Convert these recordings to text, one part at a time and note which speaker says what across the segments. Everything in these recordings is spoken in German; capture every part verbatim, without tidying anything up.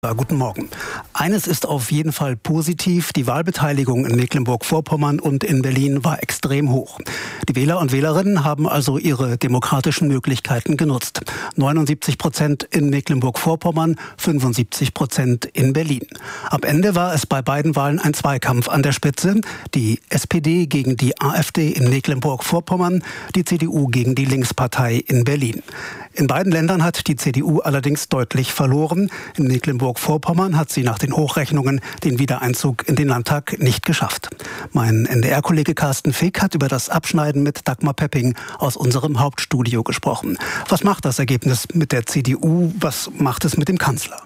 Speaker 1: Ja, guten Morgen. Eines ist auf jeden Fall positiv. Die Wahlbeteiligung in Mecklenburg-Vorpommern und in Berlin war extrem hoch. Die Wähler und Wählerinnen haben also ihre demokratischen Möglichkeiten genutzt. neunundsiebzig Prozent in Mecklenburg-Vorpommern, fünfundsiebzig Prozent in Berlin. Am Ende war es bei beiden Wahlen ein Zweikampf an der Spitze. Die S P D gegen die AfD in Mecklenburg-Vorpommern, die C D U gegen die Linkspartei in Berlin. In beiden Ländern hat die C D U allerdings deutlich verloren. In Mecklenburg-Vorpommern hat sie nach den Hochrechnungen den Wiedereinzug in den Landtag nicht geschafft. Mein N D R-Kollege Carsten Fick hat über das Abschneiden mit Dagmar Pepping aus unserem Hauptstudio gesprochen. Was macht das Ergebnis mit der C D U? Was macht es mit dem Kanzler?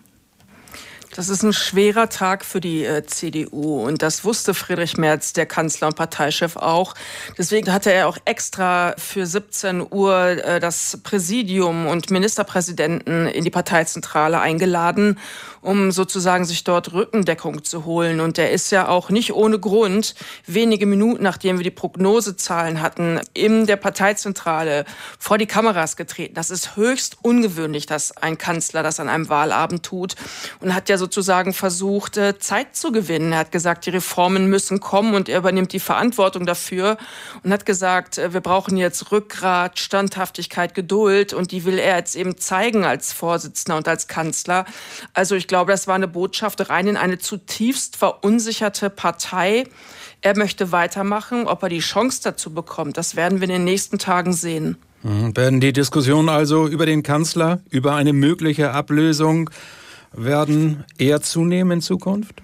Speaker 2: Das ist ein schwerer Tag für die äh, C D U und das wusste Friedrich Merz, der Kanzler und Parteichef, auch. Deswegen hatte er auch extra für siebzehn Uhr äh, das Präsidium und Ministerpräsidenten in die Parteizentrale eingeladen, um sozusagen sich dort Rückendeckung zu holen. Und er ist ja auch nicht ohne Grund wenige Minuten, nachdem wir die Prognosezahlen hatten, in der Parteizentrale vor die Kameras getreten. Das ist höchst ungewöhnlich, dass ein Kanzler das an einem Wahlabend tut, und hat ja sozusagen versucht, Zeit zu gewinnen. Er hat gesagt, die Reformen müssen kommen und er übernimmt die Verantwortung dafür und hat gesagt, wir brauchen jetzt Rückgrat, Standhaftigkeit, Geduld, und die will er jetzt eben zeigen als Vorsitzender und als Kanzler. Also ich glaube, das war eine Botschaft rein in eine zutiefst verunsicherte Partei. Er möchte weitermachen. Ob er die Chance dazu bekommt, das werden wir in den nächsten Tagen sehen.
Speaker 3: Mhm. Werden die Diskussionen also über den Kanzler, über eine mögliche Ablösung, werden eher zunehmen in Zukunft?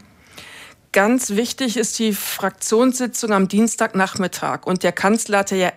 Speaker 2: Ganz wichtig ist die Fraktionssitzung am Dienstagnachmittag. Und der Kanzler hatte ja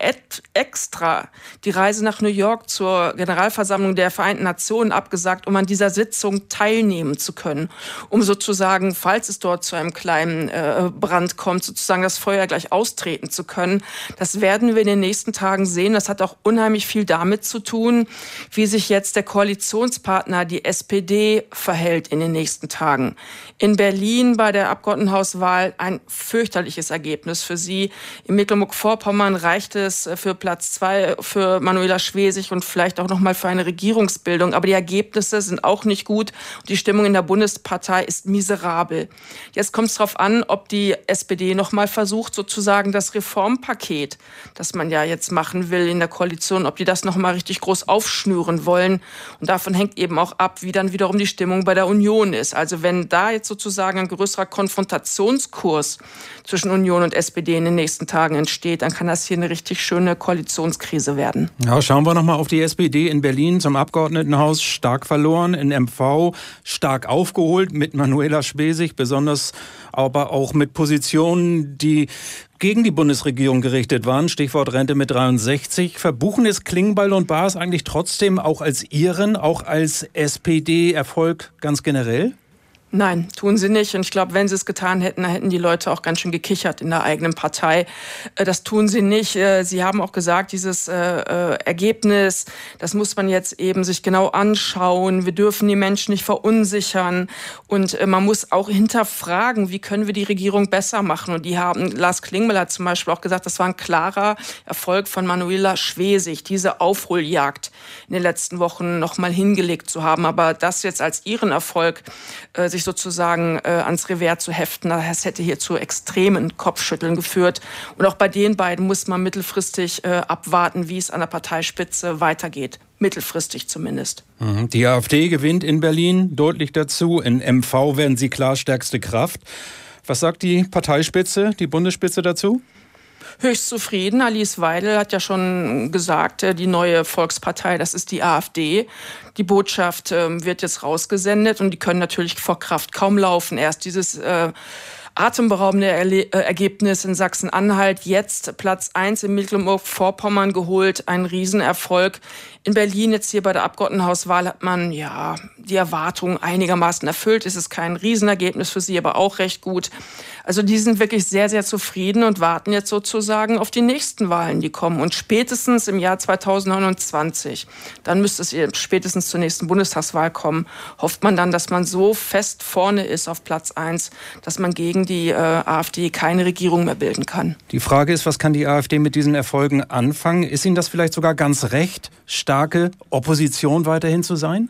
Speaker 2: extra die Reise nach New York zur Generalversammlung der Vereinten Nationen abgesagt, um an dieser Sitzung teilnehmen zu können. Um sozusagen, falls es dort zu einem kleinen äh, Brand kommt, sozusagen das Feuer gleich austreten zu können. Das werden wir in den nächsten Tagen sehen. Das hat auch unheimlich viel damit zu tun, wie sich jetzt der Koalitionspartner, die S P D, verhält in den nächsten Tagen. In Berlin bei der Abgeordnetenhauswahl ein fürchterliches Ergebnis für sie. In Mecklenburg-Vorpommern reicht es für Platz zwei für Manuela Schwesig und vielleicht auch noch mal für eine Regierungsbildung. Aber die Ergebnisse sind auch nicht gut. Die Stimmung in der Bundespartei ist miserabel. Jetzt kommt es darauf an, ob die S P D noch mal versucht, sozusagen das Reformpaket, das man ja jetzt machen will in der Koalition, ob die das noch mal richtig groß aufschnüren wollen. Und davon hängt eben auch ab, wie dann wiederum die Stimmung bei der Union ist. Also wenn da jetzt sozusagen ein größerer Konfrontationskurs zwischen Union und S P D in den nächsten Tagen entsteht, dann kann das hier eine richtig schöne Koalitionskrise werden.
Speaker 3: Ja, schauen wir noch mal auf die S P D in Berlin zum Abgeordnetenhaus. Stark verloren, in M V stark aufgeholt mit Manuela Schwesig, besonders aber auch mit Positionen, die gegen die Bundesregierung gerichtet waren. Stichwort Rente mit dreiundsechzig. Verbuchen ist Klingbeil und Baas eigentlich trotzdem auch als Ihren, auch als S P D-Erfolg ganz generell?
Speaker 2: Nein, tun sie nicht. Und ich glaube, wenn sie es getan hätten, dann hätten die Leute auch ganz schön gekichert in der eigenen Partei. Das tun sie nicht. Sie haben auch gesagt, dieses äh, Ergebnis, das muss man jetzt eben sich genau anschauen. Wir dürfen die Menschen nicht verunsichern. Und äh, man muss auch hinterfragen, wie können wir die Regierung besser machen. Und die haben, Lars Klingbeil hat zum Beispiel auch gesagt, das war ein klarer Erfolg von Manuela Schwesig, diese Aufholjagd in den letzten Wochen noch mal hingelegt zu haben. Aber das jetzt als ihren Erfolg äh, sich sozusagen äh, ans Revers zu heften, das hätte hier zu extremen Kopfschütteln geführt. Und auch bei den beiden muss man mittelfristig äh, abwarten, wie es an der Parteispitze weitergeht. Mittelfristig zumindest.
Speaker 3: Die AfD gewinnt in Berlin deutlich dazu. In M V werden sie klar stärkste Kraft. Was sagt die Parteispitze, die Bundesspitze dazu?
Speaker 2: Höchst zufrieden. Alice Weidel hat ja schon gesagt, die neue Volkspartei, das ist die AfD. Die Botschaft äh, wird jetzt rausgesendet und die können natürlich vor Kraft kaum laufen. Erst dieses äh, atemberaubende Erle- äh, Ergebnis in Sachsen-Anhalt, jetzt Platz eins in Mecklenburg-Vorpommern geholt, ein Riesenerfolg. In Berlin jetzt hier bei der Abgeordnetenhauswahl hat man ja die Erwartungen einigermaßen erfüllt. Es ist kein Riesenergebnis für sie, aber auch recht gut. Also die sind wirklich sehr, sehr zufrieden und warten jetzt sozusagen auf die nächsten Wahlen, die kommen. Und spätestens im Jahr zweitausendneunundzwanzig, dann müsste es spätestens zur nächsten Bundestagswahl kommen, hofft man dann, dass man so fest vorne ist auf Platz eins, dass man gegen die äh, AfD keine Regierung mehr bilden kann.
Speaker 3: Die Frage ist, was kann die AfD mit diesen Erfolgen anfangen? Ist Ihnen das vielleicht sogar ganz recht, starke Opposition weiterhin zu sein?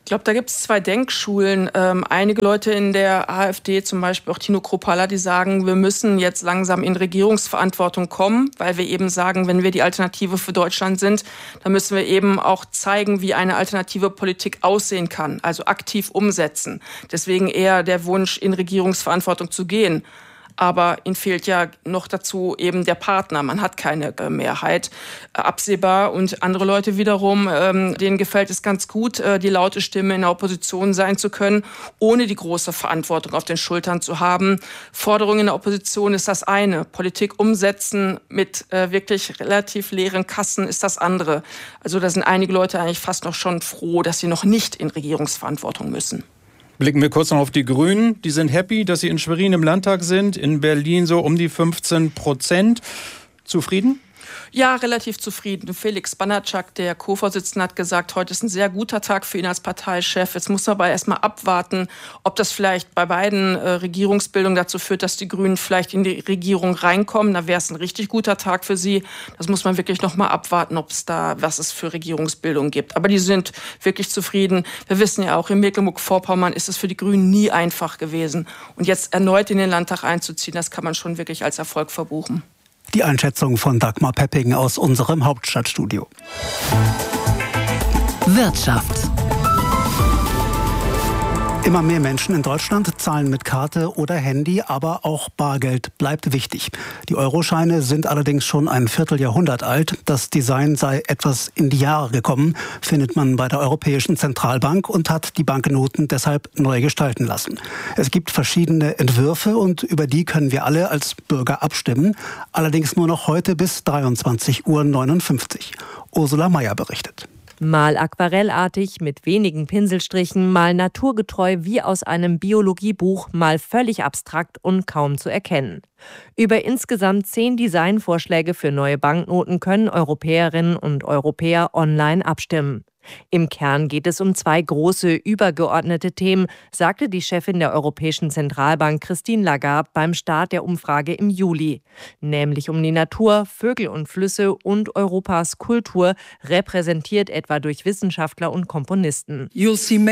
Speaker 2: Ich glaube, da gibt es zwei Denkschulen. Ähm, einige Leute in der AfD, zum Beispiel auch Tino Kruppalla, die sagen, wir müssen jetzt langsam in Regierungsverantwortung kommen, weil wir eben sagen, wenn wir die Alternative für Deutschland sind, dann müssen wir eben auch zeigen, wie eine alternative Politik aussehen kann, also aktiv umsetzen. Deswegen eher der Wunsch, in Regierungsverantwortung zu gehen. Aber ihnen fehlt ja noch dazu eben der Partner. Man hat keine äh, Mehrheit äh, absehbar. Und andere Leute wiederum, ähm, denen gefällt es ganz gut, äh, die laute Stimme in der Opposition sein zu können, ohne die große Verantwortung auf den Schultern zu haben. Forderung in der Opposition ist das eine. Politik umsetzen mit äh, wirklich relativ leeren Kassen ist das andere. Also da sind einige Leute eigentlich fast noch schon froh, dass sie noch nicht in Regierungsverantwortung müssen.
Speaker 3: Blicken wir kurz noch auf die Grünen. Die sind happy, dass sie in Schwerin im Landtag sind. In Berlin so um die fünfzehn Prozent. Zufrieden?
Speaker 2: Ja, relativ zufrieden. Felix Banatschak, der Co-Vorsitzende, hat gesagt, heute ist ein sehr guter Tag für ihn als Parteichef. Jetzt muss man aber erst mal abwarten, ob das vielleicht bei beiden äh, Regierungsbildungen dazu führt, dass die Grünen vielleicht in die Regierung reinkommen. Da wäre es ein richtig guter Tag für sie. Das muss man wirklich noch mal abwarten, ob es da, was es für Regierungsbildung gibt. Aber die sind wirklich zufrieden. Wir wissen ja auch, in Mecklenburg-Vorpommern ist es für die Grünen nie einfach gewesen. Und jetzt erneut in den Landtag einzuziehen, das kann man schon wirklich als Erfolg verbuchen.
Speaker 1: Die Einschätzung von Dagmar Pepping aus unserem Hauptstadtstudio.
Speaker 4: Wirtschaft.
Speaker 1: Immer mehr Menschen in Deutschland zahlen mit Karte oder Handy, aber auch Bargeld bleibt wichtig. Die Euroscheine sind allerdings schon ein Vierteljahrhundert alt. Das Design sei etwas in die Jahre gekommen, findet man bei der Europäischen Zentralbank und hat die Banknoten deshalb neu gestalten lassen. Es gibt verschiedene Entwürfe und über die können wir alle als Bürger abstimmen. Allerdings nur noch heute bis dreiundzwanzig Uhr neunundfünfzig. Ursula Mayer berichtet.
Speaker 5: Mal aquarellartig mit wenigen Pinselstrichen, mal naturgetreu wie aus einem Biologiebuch, mal völlig abstrakt und kaum zu erkennen. Über insgesamt zehn Designvorschläge für neue Banknoten können Europäerinnen und Europäer online abstimmen. Im Kern geht es um zwei große, übergeordnete Themen, sagte die Chefin der Europäischen Zentralbank Christine Lagarde beim Start der Umfrage im Juli. Nämlich um die Natur, Vögel und Flüsse und Europas Kultur, repräsentiert etwa durch Wissenschaftler und Komponisten.
Speaker 6: Sie sehen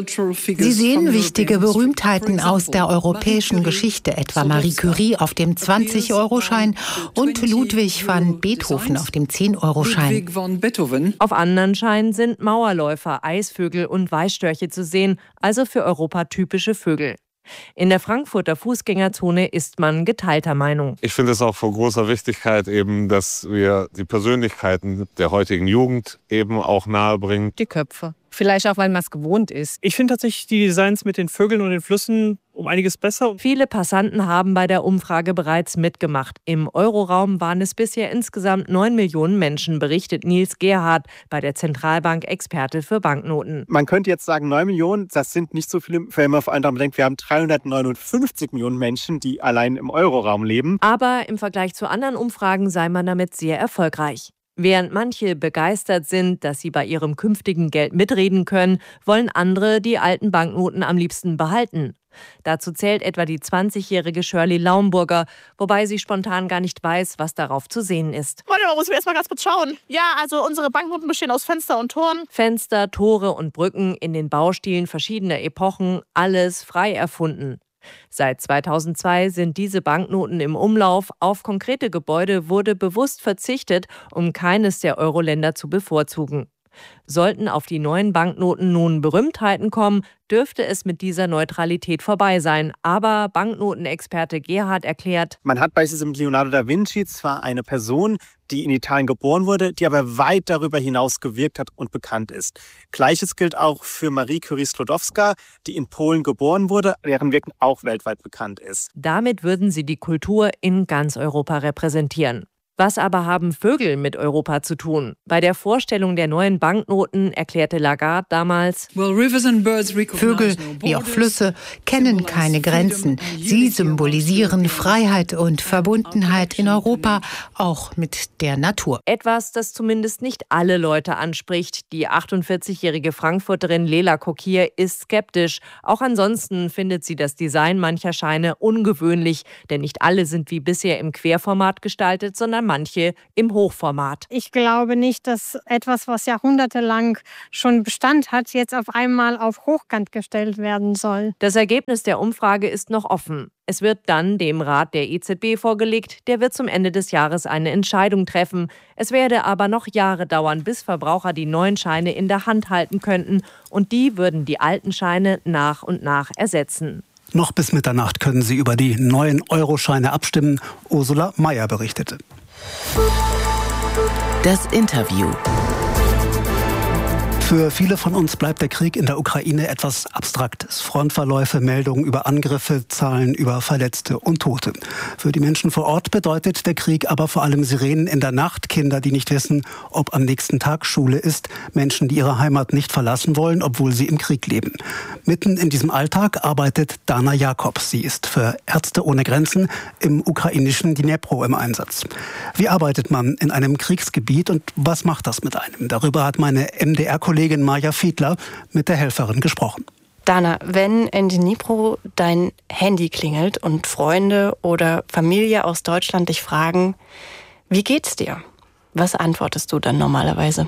Speaker 6: wichtige Berühmtheiten aus der europäischen Geschichte, etwa Marie Curie auf dem zwanzig-Euro-Schein und Ludwig van Beethoven auf dem zehn-Euro-Schein.
Speaker 5: Auf anderen Scheinen sind Mauerläufer, Eisvögel und Weißstörche zu sehen, also für Europa typische Vögel. In der Frankfurter Fußgängerzone ist man geteilter Meinung.
Speaker 7: Ich finde es auch von großer Wichtigkeit eben, dass wir die Persönlichkeiten der heutigen Jugend eben auch nahebringen.
Speaker 8: Die Köpfe. Vielleicht auch, weil man es gewohnt ist.
Speaker 9: Ich finde tatsächlich die Designs mit den Vögeln und den Flüssen um einiges besser.
Speaker 5: Viele Passanten haben bei der Umfrage bereits mitgemacht. Im Euroraum waren es bisher insgesamt neun Millionen Menschen, berichtet Nils Gerhardt bei der Zentralbank Experte für Banknoten.
Speaker 10: Man könnte jetzt sagen, neun Millionen, das sind nicht so viele, wenn man vor allem daran denkt, wir haben dreihundertneunundfünfzig Millionen Menschen, die allein im Euroraum leben.
Speaker 5: Aber im Vergleich zu anderen Umfragen sei man damit sehr erfolgreich. Während manche begeistert sind, dass sie bei ihrem künftigen Geld mitreden können, wollen andere die alten Banknoten am liebsten behalten. Dazu zählt etwa die zwanzigjährige Shirley Laumburger, wobei sie spontan gar nicht weiß, was darauf zu sehen ist.
Speaker 11: Warte mal, muss ich erst mal ganz kurz schauen. Ja, also unsere Banknoten bestehen aus Fenster und Toren.
Speaker 5: Fenster, Tore und Brücken in den Baustilen verschiedener Epochen, alles frei erfunden. Seit zweitausendzwei sind diese Banknoten im Umlauf. Auf konkrete Gebäude wurde bewusst verzichtet, um keines der Euro-Länder zu bevorzugen. Sollten auf die neuen Banknoten nun Berühmtheiten kommen, dürfte es mit dieser Neutralität vorbei sein. Aber Banknotenexperte Gerhard erklärt:
Speaker 10: Man hat beispielsweise Leonardo da Vinci zwar eine Person, die in Italien geboren wurde, die aber weit darüber hinaus gewirkt hat und bekannt ist. Gleiches gilt auch für Marie Curie Sklodowska, die in Polen geboren wurde, deren Wirken auch weltweit bekannt ist.
Speaker 5: Damit würden sie die Kultur in ganz Europa repräsentieren. Was aber haben Vögel mit Europa zu tun? Bei der Vorstellung der neuen Banknoten erklärte Lagarde damals:
Speaker 6: Vögel, wie auch Flüsse, kennen keine Grenzen. Sie symbolisieren Freiheit und Verbundenheit in Europa, auch mit der Natur.
Speaker 5: Etwas, das zumindest nicht alle Leute anspricht. Die achtundvierzigjährige Frankfurterin Lela Kokir ist skeptisch. Auch ansonsten findet sie das Design mancher Scheine ungewöhnlich, denn nicht alle sind wie bisher im Querformat gestaltet, sondern manche im Hochformat.
Speaker 4: Ich glaube nicht, dass etwas, was jahrhundertelang schon Bestand hat, jetzt auf einmal auf Hochkant gestellt werden soll.
Speaker 5: Das Ergebnis der Umfrage ist noch offen. Es wird dann dem Rat der E Z B vorgelegt, der wird zum Ende des Jahres eine Entscheidung treffen. Es werde aber noch Jahre dauern, bis Verbraucher die neuen Scheine in der Hand halten könnten und die würden die alten Scheine nach und nach ersetzen.
Speaker 1: Noch bis Mitternacht können Sie über die neuen Euroscheine abstimmen. Ursula Mayer berichtete.
Speaker 12: Das Interview.
Speaker 1: Für viele von uns bleibt der Krieg in der Ukraine etwas Abstraktes. Frontverläufe, Meldungen über Angriffe, Zahlen über Verletzte und Tote. Für die Menschen vor Ort bedeutet der Krieg aber vor allem Sirenen in der Nacht, Kinder, die nicht wissen, ob am nächsten Tag Schule ist, Menschen, die ihre Heimat nicht verlassen wollen, obwohl sie im Krieg leben. Mitten in diesem Alltag arbeitet Dana Jakobs. Sie ist für Ärzte ohne Grenzen im ukrainischen Dnipro im Einsatz. Wie arbeitet man in einem Kriegsgebiet und was macht das mit einem? Darüber hat meine M D R-Kollegin Kollegin Maja Fiedler mit der Helferin gesprochen.
Speaker 13: Dana, wenn in Dnipro dein Handy klingelt und Freunde oder Familie aus Deutschland dich fragen, wie geht's dir? Was antwortest du dann normalerweise?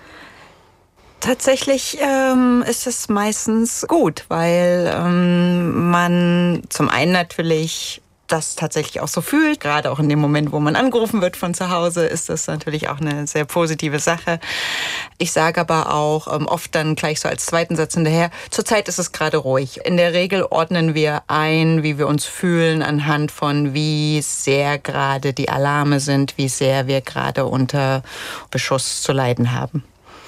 Speaker 14: Tatsächlich ähm, ist es meistens gut, weil ähm, man zum einen natürlich das tatsächlich auch so fühlt. Gerade auch in dem Moment, wo man angerufen wird von zu Hause, ist das natürlich auch eine sehr positive Sache. Ich sage aber auch ähm, oft dann gleich so als zweiten Satz hinterher, zurzeit ist es gerade ruhig. In der Regel ordnen wir ein, wie wir uns fühlen, anhand von wie sehr gerade die Alarme sind, wie sehr wir gerade unter Beschuss zu leiden haben.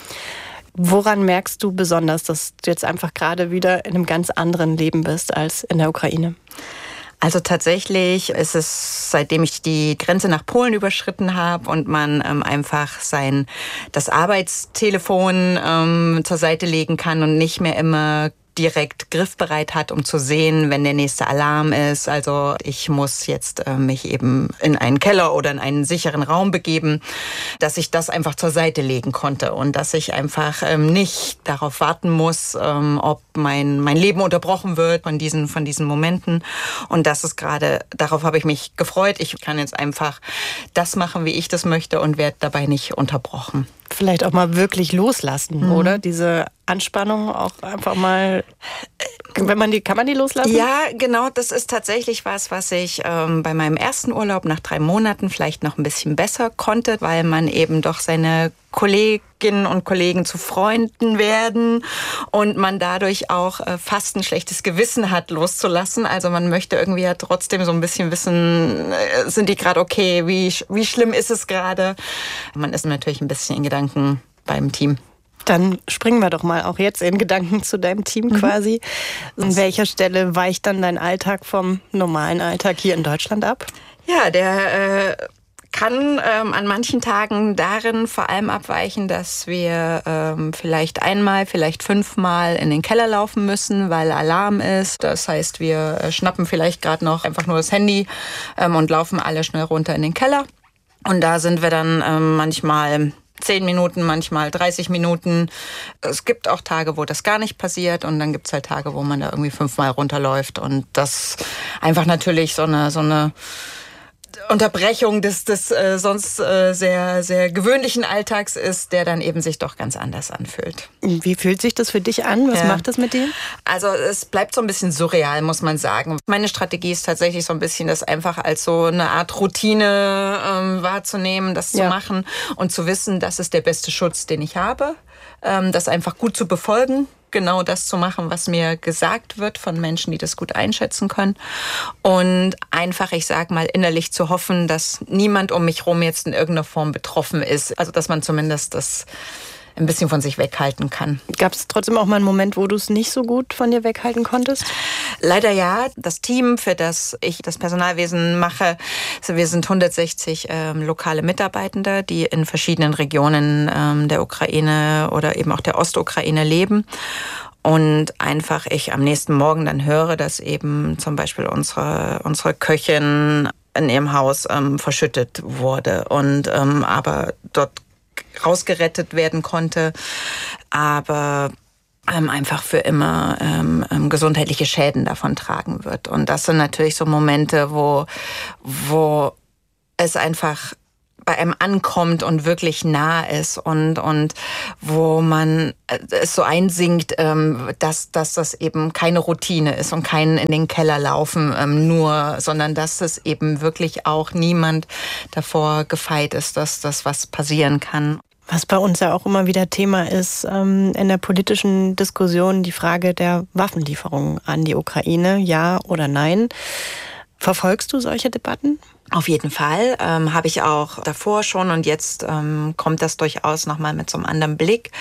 Speaker 13: Woran merkst du besonders, dass du jetzt einfach gerade wieder in einem ganz anderen Leben bist als in der Ukraine?
Speaker 14: Also tatsächlich ist es, seitdem ich die Grenze nach Polen überschritten habe und man ähm, einfach sein das Arbeitstelefon ähm, zur Seite legen kann und nicht mehr immer direkt griffbereit hat, um zu sehen, wenn der nächste Alarm ist. Also ich muss jetzt äh, mich eben in einen Keller oder in einen sicheren Raum begeben, dass ich das einfach zur Seite legen konnte und dass ich einfach ähm, nicht darauf warten muss, ähm, ob mein mein Leben unterbrochen wird von diesen von diesen Momenten. Und das ist gerade, darauf habe ich mich gefreut. Ich kann jetzt einfach das machen, wie ich das möchte und werde dabei nicht unterbrochen.
Speaker 13: Vielleicht auch mal wirklich loslassen, mhm. oder? Diese Anspannung auch einfach mal, wenn man die, kann man die loslassen?
Speaker 14: Ja, genau, das ist tatsächlich was, was ich ähm, bei meinem ersten Urlaub nach drei Monaten vielleicht noch ein bisschen besser konnte, weil man eben doch seine Kolleginnen und Kollegen zu Freunden werden und man dadurch auch äh, fast ein schlechtes Gewissen hat, loszulassen. Also man möchte irgendwie ja trotzdem so ein bisschen wissen, äh, sind die gerade okay, wie, wie schlimm ist es gerade? Man ist natürlich ein bisschen in Gedanken beim Team.
Speaker 13: Dann springen wir doch mal auch jetzt in Gedanken zu deinem Team mhm. quasi. An welcher Stelle weicht dann dein Alltag vom normalen Alltag hier in Deutschland ab?
Speaker 14: Ja, der äh, kann ähm, an manchen Tagen darin vor allem abweichen, dass wir ähm, vielleicht einmal, vielleicht fünfmal in den Keller laufen müssen, weil Alarm ist. Das heißt, wir äh, schnappen vielleicht gerade noch einfach nur das Handy ähm, und laufen alle schnell runter in den Keller. Und da sind wir dann ähm, manchmal zehn Minuten, manchmal dreißig Minuten. Es gibt auch Tage, wo das gar nicht passiert und dann gibt es halt Tage, wo man da irgendwie fünfmal runterläuft und das einfach natürlich so eine so eine Unterbrechung des, des äh, sonst äh, sehr, sehr gewöhnlichen Alltags ist, der dann eben sich doch ganz anders anfühlt.
Speaker 13: Wie fühlt sich das für dich an? Was ja. macht das mit dir?
Speaker 14: Also es bleibt so ein bisschen surreal, muss man sagen. Meine Strategie ist tatsächlich so ein bisschen, das einfach als so eine Art Routine ähm, wahrzunehmen, das ja. zu machen und zu wissen, das ist der beste Schutz, den ich habe. Ähm, das einfach gut zu befolgen. Genau das zu machen, was mir gesagt wird von Menschen, die das gut einschätzen können. Und einfach, ich sag mal, innerlich zu hoffen, dass niemand um mich rum jetzt in irgendeiner Form betroffen ist. Also, dass man zumindest das ein bisschen von sich weghalten kann.
Speaker 13: Gab es trotzdem auch mal einen Moment, wo du es nicht so gut von dir weghalten konntest?
Speaker 14: Leider ja. Das Team, für das ich das Personalwesen mache, also wir sind hundertsechzig ähm, lokale Mitarbeitende, die in verschiedenen Regionen ähm, der Ukraine oder eben auch der Ostukraine leben. Und einfach ich am nächsten Morgen dann höre, dass eben zum Beispiel unsere, unsere Köchin in ihrem Haus ähm, verschüttet wurde und ähm, aber dort rausgerettet werden konnte, aber ähm, einfach für immer ähm, ähm, gesundheitliche Schäden davon tragen wird. Und das sind natürlich so Momente, wo, wo es einfach bei einem ankommt und wirklich nah ist und, und wo man es so einsinkt, dass, dass das eben keine Routine ist und kein in den Keller laufen nur, sondern dass es eben wirklich auch niemand davor gefeit ist, dass das was passieren kann.
Speaker 13: Was bei uns ja auch immer wieder Thema ist, ähm, in der politischen Diskussion die Frage der Waffenlieferung an die Ukraine, ja oder nein. Verfolgst du solche Debatten?
Speaker 14: Auf jeden Fall, ähm, habe ich auch davor schon und jetzt ähm, kommt das durchaus nochmal mit so einem anderen Blick.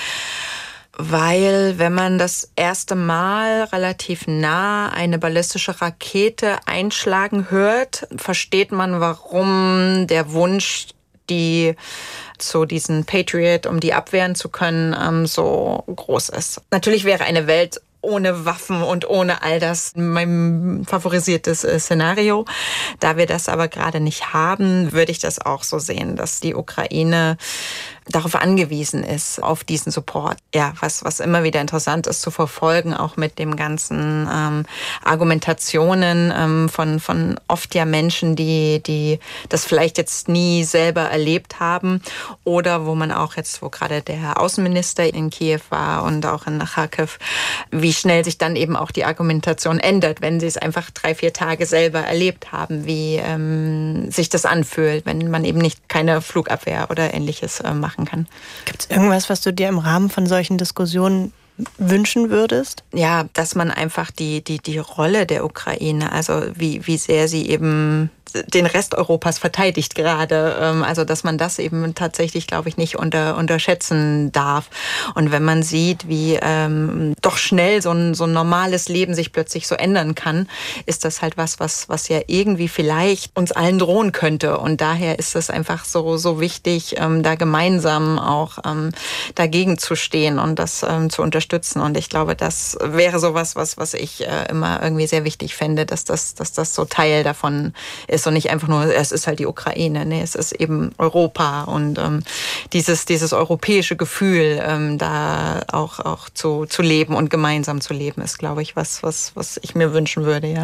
Speaker 14: Weil wenn man das erste Mal relativ nah eine ballistische Rakete einschlagen hört, versteht man, warum der Wunsch, die zu diesen Patriot, um die abwehren zu können, ähm, so groß ist. Natürlich wäre eine Welt ohne Waffen und ohne all das mein favorisiertes Szenario. Da wir das aber gerade nicht haben, würde ich das auch so sehen, dass die Ukraine darauf angewiesen ist, auf diesen Support. Ja, was, was immer wieder interessant ist zu verfolgen, auch mit dem ganzen ähm, Argumentationen ähm, von, von oft ja Menschen, die, die das vielleicht jetzt nie selber erlebt haben oder wo man auch jetzt, wo gerade der Außenminister in Kiew war und auch in Kharkiv, wie schnell sich dann eben auch die Argumentation ändert, wenn sie es einfach drei, vier Tage selber erlebt haben, wie ähm, sich das anfühlt, wenn man eben nicht keine Flugabwehr oder Ähnliches äh, machen kann.
Speaker 13: Gibt es irgendwas, was du dir im Rahmen von solchen Diskussionen wünschen würdest?
Speaker 14: Ja, dass man einfach die, die, die Rolle der Ukraine, also wie, wie sehr sie eben den Rest Europas verteidigt gerade. Also dass man das eben tatsächlich, glaube ich, nicht unter, unterschätzen darf. Und wenn man sieht, wie ähm, doch schnell so ein, so ein normales Leben sich plötzlich so ändern kann, ist das halt was, was, was ja irgendwie vielleicht uns allen drohen könnte. Und daher ist es einfach so, so wichtig, ähm, da gemeinsam auch ähm, dagegen zu stehen und das ähm, zu unterstützen. Und ich glaube, das wäre sowas, was, was ich äh, immer irgendwie sehr wichtig fände, dass das, dass das so Teil davon ist. Und nicht einfach nur, es ist halt die Ukraine, nee, es ist eben Europa und ähm, dieses, dieses europäische Gefühl, ähm, da auch, auch zu, zu leben und gemeinsam zu leben, ist, glaube ich, was, was, was ich mir wünschen würde, ja.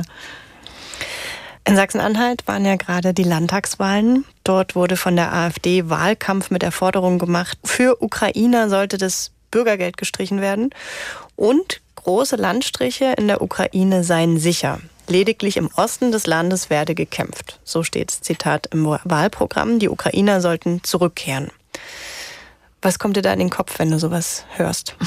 Speaker 13: In Sachsen-Anhalt waren ja gerade die Landtagswahlen. Dort wurde von der AfD Wahlkampf mit der Forderung gemacht, für Ukrainer sollte das Bürgergeld gestrichen werden und große Landstriche in der Ukraine seien sicher. Lediglich im Osten des Landes werde gekämpft. So steht es, Zitat, im Wahlprogramm. Die Ukrainer sollten zurückkehren. Was kommt dir da in den Kopf, wenn du sowas hörst?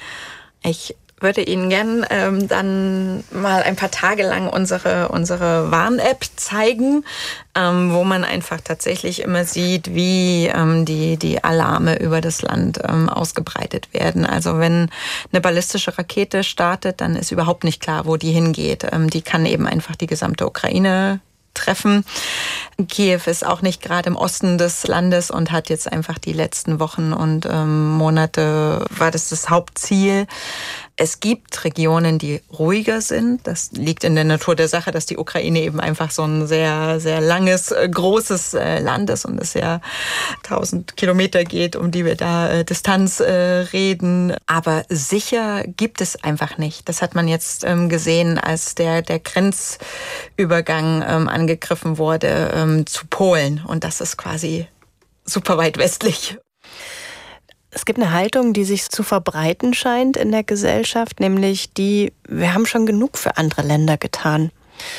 Speaker 14: Ich würde Ihnen gern ähm, dann mal ein paar Tage lang unsere, unsere Warn-App zeigen, ähm, wo man einfach tatsächlich immer sieht, wie ähm, die, die Alarme über das Land ähm, ausgebreitet werden. Also wenn eine ballistische Rakete startet, dann ist überhaupt nicht klar, wo die hingeht. Ähm, die kann eben einfach die gesamte Ukraine treffen. Kiew ist auch nicht gerade im Osten des Landes und hat jetzt einfach die letzten Wochen und ähm, Monate, war das das Hauptziel. Es gibt Regionen, die ruhiger sind. Das liegt in der Natur der Sache, dass die Ukraine eben einfach so ein sehr, sehr langes, großes Land ist und es ja tausend Kilometer geht, um die wir da äh, Distanz äh, reden. Aber sicher gibt es einfach nicht. Das hat man jetzt ähm, gesehen, als der, der Grenzübergang ähm, angegriffen wurde ähm, zu Polen. Und das ist quasi super weit westlich.
Speaker 13: Es gibt eine Haltung, die sich zu verbreiten scheint in der Gesellschaft, nämlich die, wir haben schon genug für andere Länder getan.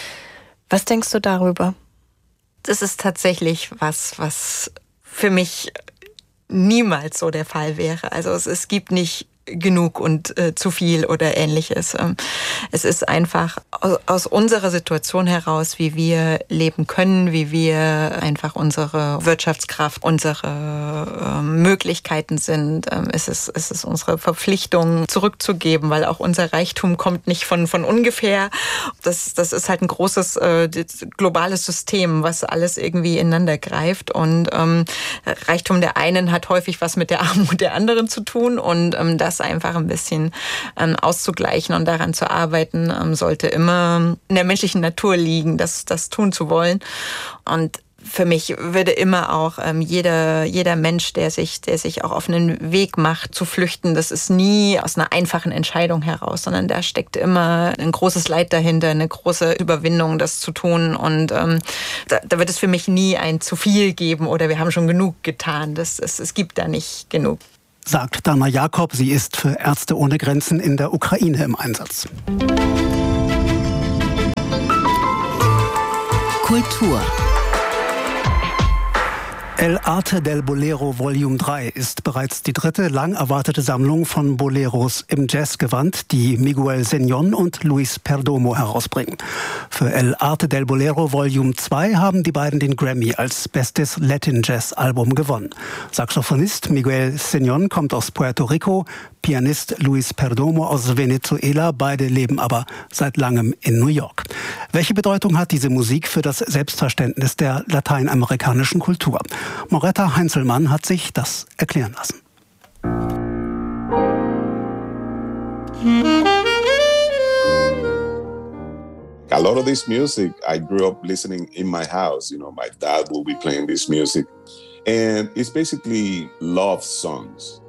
Speaker 13: Was denkst du darüber?
Speaker 14: Das ist tatsächlich was, was für mich niemals so der Fall wäre. Also es, es gibt nicht genug und äh, zu viel oder Ähnliches. Ähm, es ist einfach aus, aus unserer Situation heraus, wie wir leben können, wie wir einfach unsere Wirtschaftskraft, unsere äh, Möglichkeiten sind. Ähm, es ist, es ist unsere Verpflichtung zurückzugeben, weil auch unser Reichtum kommt nicht von, von ungefähr. Das, das ist halt ein großes äh, globales System, was alles irgendwie ineinander greift und ähm, Reichtum der einen hat häufig was mit der Armut der anderen zu tun und ähm, das einfach ein bisschen ähm, auszugleichen und daran zu arbeiten, ähm, sollte immer in der menschlichen Natur liegen, das, das tun zu wollen. Und für mich würde immer auch ähm, jeder, jeder Mensch, der sich, der sich auch auf einen Weg macht, zu flüchten, das ist nie aus einer einfachen Entscheidung heraus, sondern da steckt immer ein großes Leid dahinter, eine große Überwindung, das zu tun. Und ähm, da, da wird es für mich nie ein zu viel geben oder wir haben schon genug getan. Das, das, es gibt da nicht genug.
Speaker 1: Sagt Dana Jakob, sie ist für Ärzte ohne Grenzen in der Ukraine im Einsatz.
Speaker 12: Kultur.
Speaker 1: El Arte del Bolero Volume drei ist bereits die dritte lang erwartete Sammlung von Boleros im Jazzgewand, die Miguel Señón und Luis Perdomo herausbringen. Für El Arte del Bolero Volume zwei haben die beiden den Grammy als bestes Latin Jazz Album gewonnen. Saxophonist Miguel Señón kommt aus Puerto Rico, Pianist Luis Perdomo aus Venezuela, beide leben aber seit langem in New York. Welche Bedeutung hat diese Musik für das Selbstverständnis der lateinamerikanischen Kultur? Moretta Heinzelmann hat sich das erklären lassen.
Speaker 15: A lot of this music, I grew up listening in my house. You know, my dad will be playing this music. And it's basically love songs.